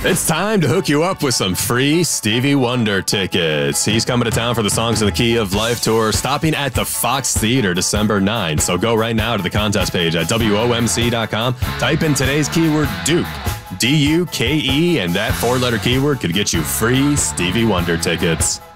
It's time to hook you up with some free Stevie Wonder tickets. He's coming to town for the Songs in the Key of Life tour, stopping at the Fox Theater December 9th. So go right now to the contest page at WOMC.com. Type in today's keyword Duke, D-U-K-E, and that four-letter keyword could get you free Stevie Wonder tickets.